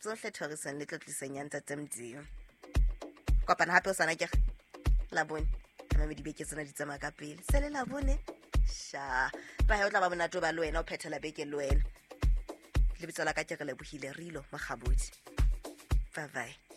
tsohle thorisang le tlotliseng ya Ntate Mdio. Kopana hape o sana ke la bone mame dibeke tsena di tsamaya ka pele se le la bone sha ba he o tla ba bonato ba le wena o phethela beke le wena lebitso la ka ke re Lebohile Rilo Magabodi. Bye bye.